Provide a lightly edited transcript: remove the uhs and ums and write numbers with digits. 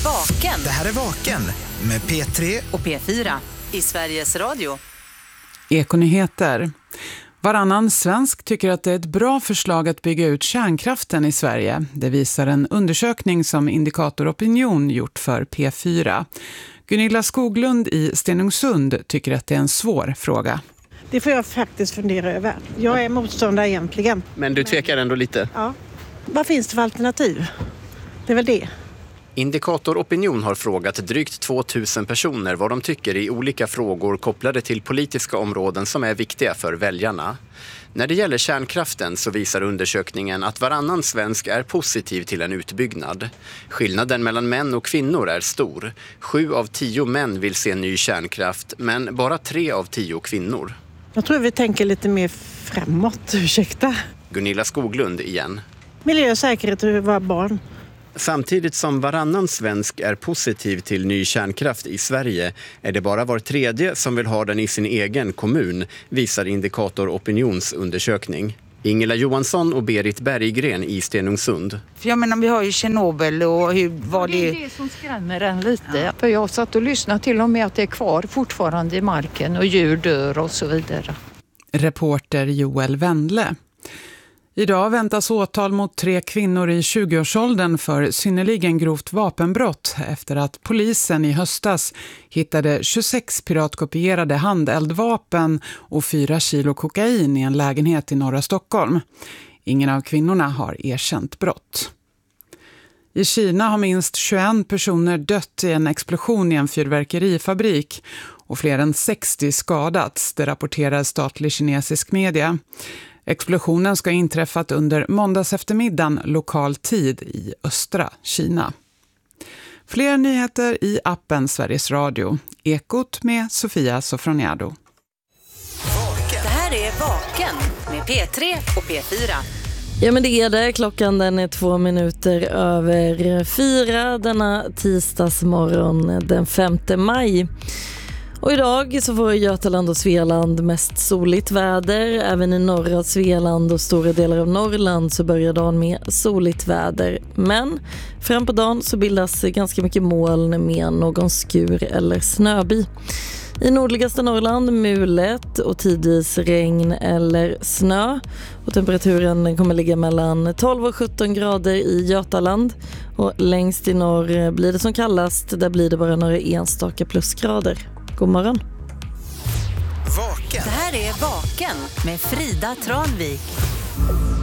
Vaken. Det här är Vaken med P3 och P4 i Sveriges Radio. Ekonyheter. Varannan svensk tycker att det är ett bra förslag att bygga ut kärnkraften i Sverige. Det visar en undersökning som Indikator Opinion gjort för P4. Gunilla Skoglund i Stenungsund tycker att det är en svår fråga. Det får jag faktiskt fundera över. Jag är motståndare egentligen. Men du tvekar ändå lite? Ja. Vad finns det för alternativ? Det är väl det. Indikator Opinion har frågat drygt 2000 personer vad de tycker i olika frågor kopplade till politiska områden som är viktiga för väljarna. När det gäller kärnkraften så visar undersökningen att varannan svensk är positiv till en utbyggnad. Skillnaden mellan män och kvinnor är stor. 7 av 10 män vill se ny kärnkraft, men bara 3 av 10 kvinnor. Jag tror vi tänker lite mer framåt, ursäkta. Gunilla Skoglund igen. Miljö och säkerhet och våra barn. Samtidigt som varannan svensk är positiv till ny kärnkraft i Sverige är det bara var tredje som vill ha den i sin egen kommun, visar Indikator Opinions undersökning. Ingela Johansson och Berit Berggren i Stenungsund. För jag menar, vi har ju Tjernobyl och hur var det är det som skrämmer en lite. Ja. För jag satt och lyssnade till och med att det är kvar fortfarande i marken och djur dör och så vidare. Reporter Joel Wendle. Idag väntas åtal mot 3 kvinnor i 20-årsåldern för synnerligen grovt vapenbrott efter att polisen i höstas hittade 26 piratkopierade handeldvapen och 4 kilo kokain i en lägenhet i norra Stockholm. Ingen av kvinnorna har erkänt brott. I Kina har minst 21 personer dött i en explosion i en fyrverkerifabrik och fler än 60 skadats, det rapporterar statlig kinesisk media. Explosionen ska ha inträffat under måndags eftermiddagen lokal tid i östra Kina. Fler nyheter i appen Sveriges Radio. Ekot med Sofia Sofroniado. Det här är Vaken med P3 och P4. Ja, men det är det. Klockan den är 2 minuter över 4 denna tisdagsmorgon den 5 maj. Och idag så får Götaland och Svealand mest soligt väder. Även i norra Svealand och stora delar av Norrland så börjar dagen med soligt väder. Men fram på dagen så bildas ganska mycket moln med någon skur eller snöby. I nordligaste Norrland mulet och tidvis regn eller snö. Och temperaturen kommer ligga mellan 12 och 17 grader i Götaland. Och längst i norr blir det som kallast. Där blir det bara några enstaka plusgrader. God morgon. Vaken. Det här är Vaken med Frida Tranvik.